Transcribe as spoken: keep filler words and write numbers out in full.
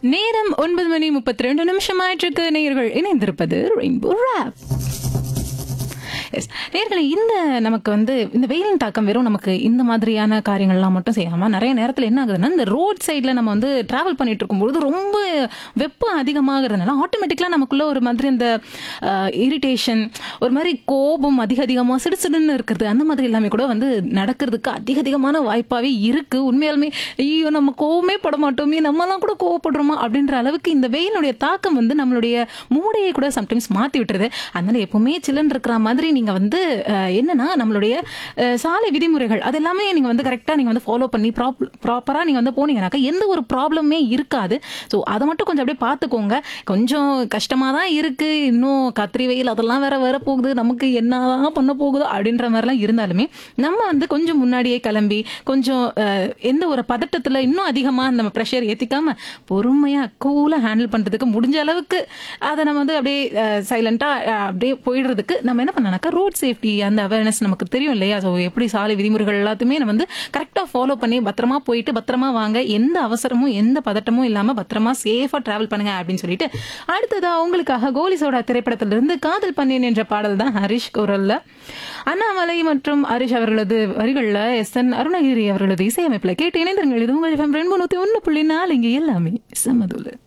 நேரம் ஒன்பது மணி முப்பத்தி ரெண்டு நிமிஷம் ஆயிட்டிருக்கு. நேயர்கள் இணைந்திருப்பது ரெயின்போ ராப். எஸ் நேயர்களே, இந்த நமக்கு வந்து இந்த வெயிலின் தாக்கம் வெறும் நமக்கு இந்த மாதிரியான காரியங்கள்லாம் மட்டும் செய்யாமல் நிறைய நேரத்தில் என்ன ஆகுதுன்னா, இந்த ரோட் சைடில் நம்ம வந்து ட்ராவல் பண்ணிட்டு இருக்கும்பொழுது ரொம்ப வெப்பம் அதிகமாகிறதுனால ஆட்டோமேட்டிக்கலாக நமக்குள்ள ஒரு மாதிரி இந்த இரிட்டேஷன், ஒரு மாதிரி கோபம் அதிக அதிகமாக சிடுசிடுன்னு இருக்கிறது, அந்த மாதிரி எல்லாமே கூட வந்து நடக்கிறதுக்கு அதிக அதிகமான வாய்ப்பாகவே இருக்குது. உண்மையாலுமே ஐயோ நம்ம கோவமே பட மாட்டோமே, நம்மலாம் கூட கோவப்படுறோமா அப்படின்ற அளவுக்கு இந்த வெயிலுடைய தாக்கம் வந்து நம்மளுடைய மூடையை கூட சம்டைம்ஸ் மாற்றி விட்டுருது. அதனால எப்பவுமே சில்லுன்னு இருக்கிற மாதிரி நீங்கள் வந்து என்னன்னா நம்மளுடைய சாலை விதிமுறைகள் அது எல்லாமே நீங்கள் வந்து கரெக்டாக நீங்கள் வந்து ஃபாலோ பண்ணி ப்ராப் ப்ராப்பராக நீங்கள் வந்து போனீங்கன்னாக்கா எந்த ஒரு ப்ராப்ளமே இருக்காது. ஸோ அதை மட்டும் கொஞ்சம் அப்படியே பார்த்துக்கோங்க. கொஞ்சம் கஷ்டமாக தான் இருக்குது, இன்னும் கத்திரி வெயில் அதெல்லாம் வேற வர போகுது, நமக்கு என்னதான் பண்ண போகுதோ அப்படின்ற மாதிரிலாம் இருந்தாலுமே நம்ம வந்து கொஞ்சம் முன்னாடியே கிளம்பி கொஞ்சம் எந்த ஒரு பதட்டத்தில் இன்னும் அதிகமாக நம்ம ப்ரெஷர் ஏற்றிக்காம பொறுமையாக கூலாக ஹேண்டில் பண்ணுறதுக்கு முடிஞ்ச அளவுக்கு அதை நம்ம வந்து அப்படியே சைலண்ட்டாக அப்படியே போயிடுறதுக்கு நம்ம என்ன பண்ணாக்கா ரோட் சேஃப்டி அந்த அவேர்னஸ் நமக்கு தெரியும் இல்லையா. ஸோ எப்படி சாலை விதிமுறைகள் எல்லாத்தையுமே நம்ம வந்து கரெக்டாக ஃபாலோ பண்ணி பத்திரமா போயிட்டு பத்திரமா வாங்க, எந்த அவசரமும் எந்த பதட்டமும் இல்லாமல் பத்திரமா சேஃபாக டிராவல் பண்ணுங்க அப்படின்னு சொல்லிட்டு அடுத்ததாக உங்களுக்காக கோலி சோடா திரைப்படத்திலிருந்து காதல் பண்ணேன் என்ற பாடல் தான் ஹரிஷ் குரல்ல, அண்ணாமலை மற்றும் ஹரிஷ் அவர்களது வரிகளில் எஸ் என் அருணகிரி அவர்களது இசையமைப்பில் கேட்டு இணைந்திருங்கள். இது உங்கள் ரெண்டு நூற்றி ஒன்று புள்ளி நாலு இங்கே எல்லாமே சமதுல.